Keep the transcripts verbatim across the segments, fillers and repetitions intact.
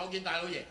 叩見大老爺。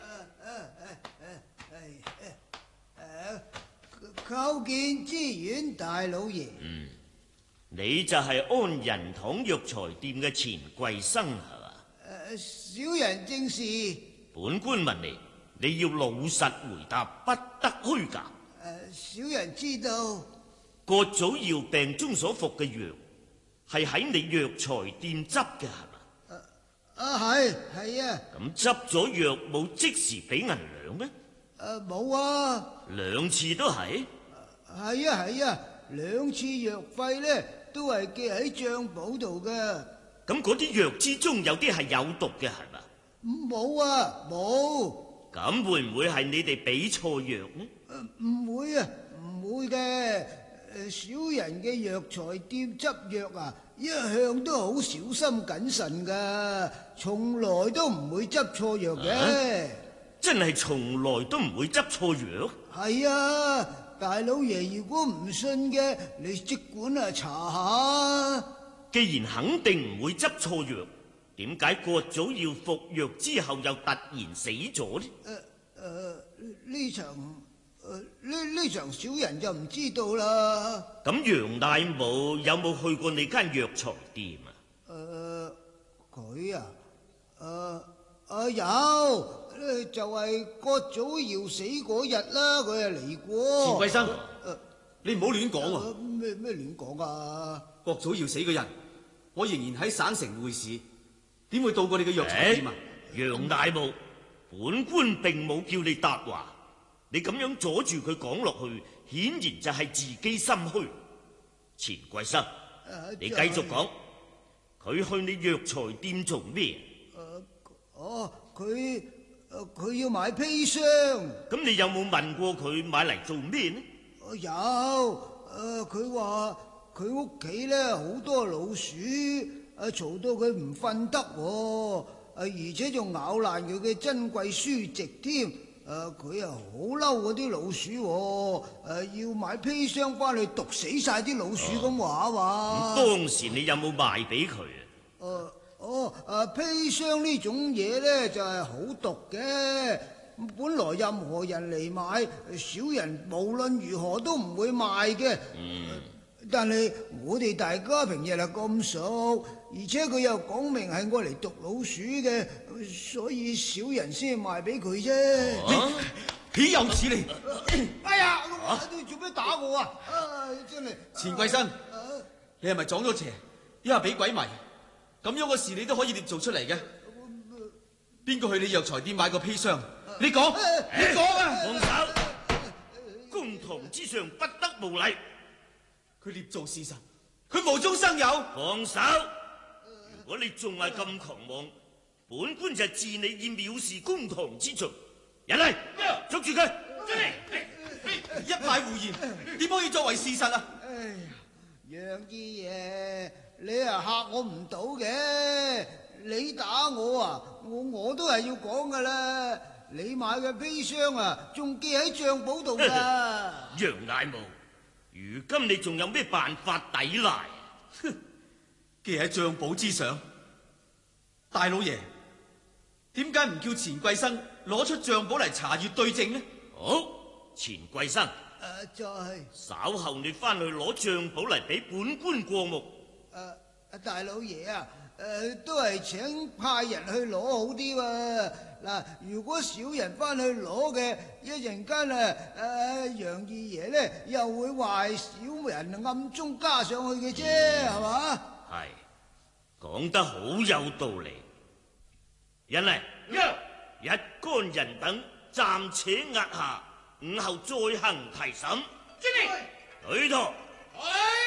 叩見知縣大老爺。 嗯，你就係安仁堂藥材店嘅錢貴生係嘛？ 誒，小人正是。 本官問你，你要老實回答，不得虛假。 誒，小人知道。 葛祖堯病中所服嘅藥，係喺你藥材店執嘅係嘛？ 啊，係係啊。咁執咗藥冇即時俾銀兩咩？ 誒，冇啊。 兩次都係？ 係啊係啊，兩次藥費咧都係記喺賬簿度嘅。 咁嗰啲藥之中有啲係有毒嘅係嘛？ 冇啊冇。 咁會唔會係你哋俾錯藥呢？ 誒，唔會啊，唔會嘅。誒，小人嘅藥材店執藥啊，一向都好小心謹慎噶，從來都唔會執錯藥嘅。啊， 真係從來都唔會執錯藥？ 係啊，大老爺如果唔信嘅，你即管啊查下。 既然肯定唔會執錯藥，點解葛祖堯服藥之後又突然死咗呢？ 誒誒，呢場誒呢呢場小人就唔知道啦。 咁楊大武有冇去過你間藥材店啊？ 誒，佢啊，誒誒有，就係葛祖堯死嗰日啦，佢啊嚟過。 錢貴生，誒，你唔好亂講啊！ 咩咩亂講啊？ 葛祖堯死嗰日，我仍然喺省城會市，點會到過你嘅藥材店啊？ 楊大武，本官並冇叫你答話，你咁樣阻住佢講落去，顯然就係自己心虛。錢貴生，你繼續講，佢去你藥材店做咩？ 誒，哦，佢誒佢要買砒霜。 咁你有冇問過佢買嚟做咩呢？ 有，誒佢話佢屋企咧好多老鼠，誒嘈到佢唔瞓得，誒而且仲咬爛佢嘅珍貴書籍添。誒佢又好嬲嗰啲老鼠，誒要買砒霜翻去毒死晒啲老鼠咁話嘛。 咁當時你有冇賣俾佢啊？ 誒哦誒砒霜呢種嘢咧就係好毒嘅，本來任何人嚟買，小人無論如何都唔會賣嘅。嗯，但係我哋大家平日係咁熟，而且佢又講明係我嚟毒老鼠嘅，所以小人先賣俾佢啫。 豈有此理！ 哎呀，你做咩打我啊？啊，真係！ 錢貴生，你係咪撞咗邪？一下俾鬼迷，咁樣嘅事你都可以做出嚟嘅？邊個去你藥材店買個砒霜？你講，你講啊！ 放手！公堂之上不得無禮。 佢捏造事實，佢無中生有。 放手！如果你仲係咁狂妄，本官就治你以藐視公堂之罪。人嚟，捉住佢！ 一派胡言，點可以作為事實啊？ 哎呀，楊二爺，你啊嚇我唔到嘅，你打我啊，我我都係要講噶啦。你買嘅砒霜啊，仲記喺賬簿度噶。 楊大武，如今你仲有咩辦法抵賴？ 哼，記喺賬簿之上。大老爺，點解唔叫錢貴生攞出賬簿嚟查閱對證呢？ 好，錢貴生， 誒、呃，就係、是、 稍後你翻去攞賬簿嚟俾本官過目。 誒、呃，大老爺啊，誒、呃，都係請派人去攞好啲喎。嗱，如果小人翻去攞嘅，一陣間啊，誒，楊二爺咧又會壞小人暗中加上去嘅啫，係嘛？ 係，講得好有道理。人嚟，一干人等暫且押下，午後再行提審。遵命。許陀。係。